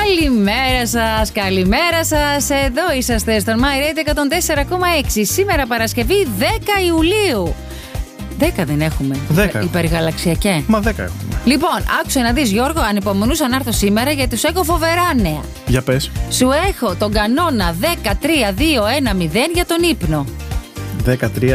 Καλημέρα σας. Εδώ είσαστε στον My Radio 104,6. Σήμερα Παρασκευή 10 Ιουλίου. 10 δεν έχουμε. 10. Υπεργαλαξιακέ. Μα 10 έχουμε. Λοιπόν, άκουσε να δεις, Γιώργο, ανυπομονούσα να έρθω σήμερα γιατί σου έχω φοβερά νέα. Για πες. Σου έχω τον κανόνα 13-2-1-0 για τον ύπνο. 13-2-1-0.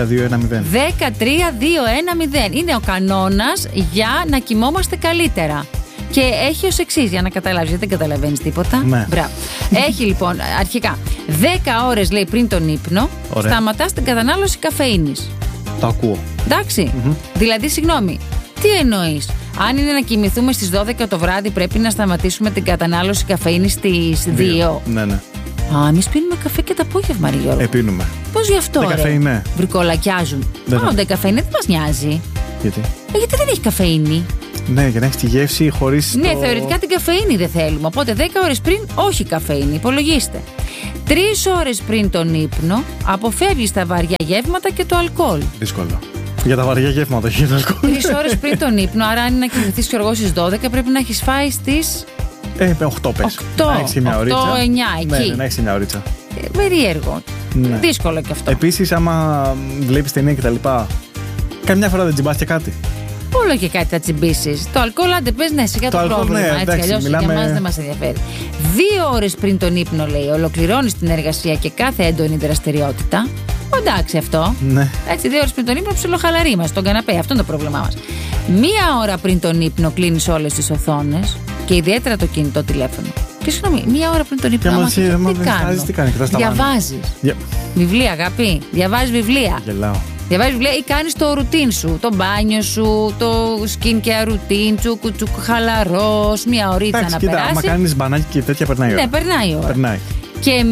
13-2-1-0. Είναι ο κανόνας για να κοιμόμαστε καλύτερα. Και έχει ως εξής, για να καταλάβεις, γιατί δεν καταλαβαίνεις τίποτα. Ναι. Μπράβο. Έχει λοιπόν αρχικά 10 ώρες, λέει, πριν τον ύπνο, σταματάς την κατανάλωση καφεΐνης. Το ακούω. Εντάξει. Δηλαδή, συγγνώμη, τι εννοείς? Αν είναι να κοιμηθούμε στις 12 το βράδυ, πρέπει να σταματήσουμε την κατανάλωση καφεΐνης στις 2. Ναι, ναι. Α, εμείς πίνουμε καφέ και το απόγευμα, ρε Γιώργο. Πίνουμε. Πώς γι' αυτό, ρε? Καφέινε. Βρικολακιάζουν. Όντε καφέινε, δεν μας νοιάζει. Γιατί? Γιατί δεν έχει καφεΐνη. Ναι, για να έχει τη γεύση χωρίς. Ναι, θεωρητικά την καφεΐνη δεν θέλουμε. Οπότε 10 ώρες πριν, όχι καφεΐνη, υπολογίστε. 3 ώρες πριν τον ύπνο, αποφεύγεις τα βαριά γεύματα και το αλκοόλ. Δύσκολο. Για τα βαριά γεύματα, όχι για το αλκοόλ. 3 ώρες πριν τον ύπνο, άρα αν είναι να κοιμηθείς και εγώ στις 12, πρέπει να έχεις φάει στις. 8 πες. 8, να έχεις μια ωρίτσα. 8-9 εκεί. Ναι, να έχεις μια ωρίτσα. Περίεργο. Ναι. Δύσκολο και αυτό. Επίσης, άμα βλέπεις ταινία κτλ., καμιά φορά δεν τσιμπάς και κάτι. Όλο και κάτι θα τσιμπήσεις. Το αλκοόλ, άντε πες, ναι, σιγά το πρόβλημα. Ναι, έτσι, αλλιώς για μας δεν μας ενδιαφέρει. 2 ώρες πριν τον ύπνο, λέει, ολοκληρώνεις την εργασία και κάθε έντονη δραστηριότητα. Εντάξει αυτό. Ναι. Έτσι, 2 ώρες πριν τον ύπνο, ψιλοχαλαρή είμαστε στον καναπέ. Αυτό είναι το πρόβλημά μας. 1 ώρα πριν τον ύπνο, κλείνεις όλες τις οθόνες και ιδιαίτερα το κινητό τηλέφωνο. Και συγγνώμη, 1 ώρα πριν τον ύπνο, τι κάνει, διαβάζεις. Βιβλία, αγάπη. Διαβάζεις βιβλία. Γελάω. Διαβάζεις βιβλία ή κάνεις το ρουτίν σου, το μπάνιο σου, το skincare routine, τσουκ χαλαρός, 1 ωρίτσα να κοίτα, περάσει. άμα κάνεις μπανάκι και τέτοια περνάει η ώρα. Ναι, περνάει η ώρα. Περνάει. Και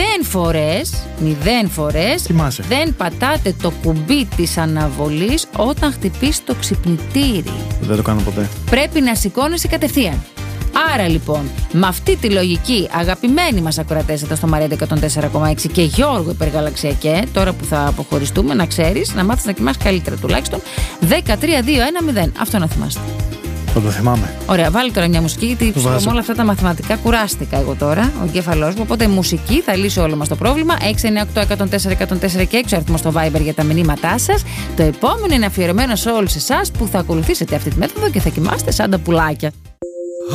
0 φορές Κοιμάσαι. δεν πατάτε το κουμπί της αναβολής όταν χτυπήσει το ξυπνητήρι. Δεν το κάνω ποτέ. Πρέπει να σηκώνεσαι κατευθείαν. Άρα λοιπόν, με αυτή τη λογική, αγαπημένοι μας ακροατές εδώ στο Μαρέντε 104,6 και Γιώργο Υπεργαλαξιακέ, τώρα που θα αποχωριστούμε, να ξέρεις, να μάθεις να κοιμάσαι καλύτερα τουλάχιστον. 13-2-1-0. Αυτό να θυμάστε. Θα το θυμάμαι. Ωραία, βάλει τώρα μια μουσική, γιατί με όλα αυτά τα μαθηματικά κουράστηκα εγώ τώρα, ο εγκέφαλός μου. Οπότε μουσική θα λύσει όλο μας το πρόβλημα. 698-104-104 και 6 αριθμό στο Viber για τα μηνύματά σας. Το επόμενο είναι αφιερωμένο σε όλους εσάς που θα ακολουθήσετε αυτή τη μέθοδο και θα κοιμάστε σαν τα πουλάκια.